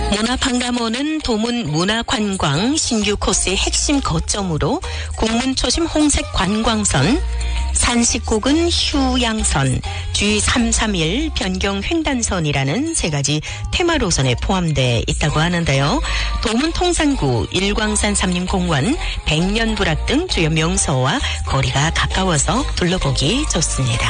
문화박람회는 도문 문화관광 신규 코스의 핵심 거점으로 국문초심 홍색 관광선, 산식곡은 휴양선, G331 변경 횡단선이라는 세 가지 테마 노선에 포함되어 있다고 하는데요. 도문 통산구, 일광산 삼림공원, 백년부락 등 주요 명소와 거리가 가까워서 둘러보기 좋습니다.